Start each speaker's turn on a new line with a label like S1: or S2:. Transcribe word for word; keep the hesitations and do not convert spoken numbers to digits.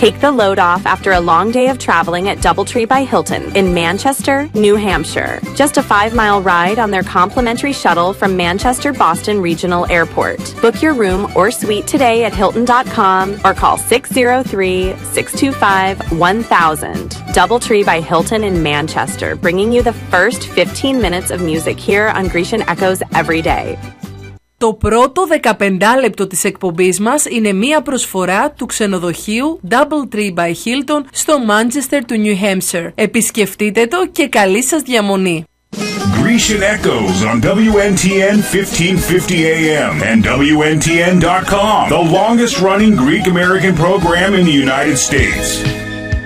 S1: Take the load off after a long day of traveling at DoubleTree by Hilton in Manchester, New Hampshire. Just a five-mile ride on their complimentary shuttle from Manchester Boston Regional Airport. Book your room or suite today at hilton dot com or call six zero three, six two five, one thousand. DoubleTree by Hilton in Manchester, bringing you the first fifteen minutes of music here on Grecian Echoes every day.
S2: Το πρώτο δεκαπεντάλεπτο της εκπομπής μας είναι μία προσφορά του ξενοδοχείου DoubleTree by Hilton στο Manchester του New Hampshire. Επισκεφτείτε το και καλή σας διαμονή.
S3: Grecian Echoes on W N T N fifteen fifty A M and W N T N dot com, the longest running Greek American program in the United States.